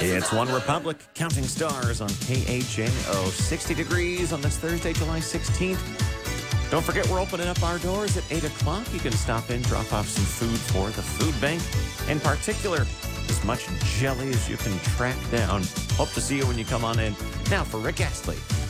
It's One Republic, counting stars on KHAO. 60 degrees on this Thursday, July 16th. Don't forget, we're opening up our doors at 8 o'clock. You can stop in, drop off some food for the food bank. In particular, as much jelly as you can track down. Hope to see you when you come on in. Now for Rick Astley.